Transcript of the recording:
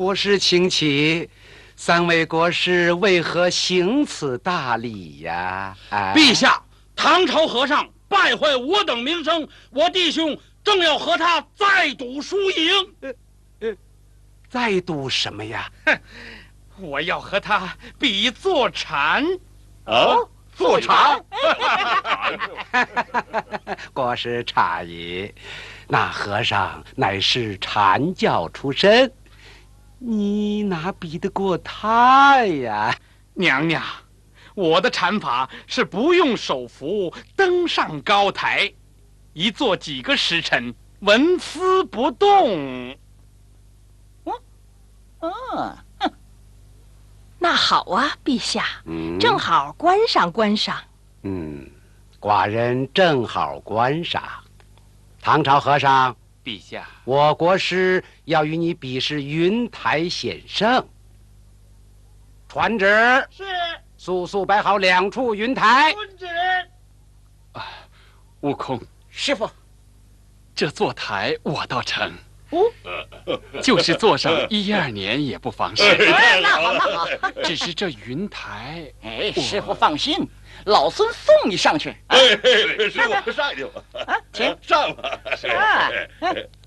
国师请起，三位国师为何行此大礼呀？ 陛下，唐朝和尚败坏我等名声，我弟兄正要和他再赌输赢。 再赌什么呀？ 我要和他比坐禅。 坐禅？ 国师诧异，那和尚乃是禅教出身，你哪比得过他呀？ 娘娘，我的禅法是不用手扶登上高台，一坐几个时辰，纹丝不动。 那好啊，陛下，正好观赏观赏。 寡人正好观赏。唐朝和尚， 陛下， 我国师要与你比试云台显圣。传旨。 是。 速摆好2处云台。 遵旨。 悟空， 师傅， 这座台我倒成。就是坐上1、2年也不妨事。 那好， 只是这云台， 师傅放心，老孙送你上去。 师傅上去吧。 请上吧。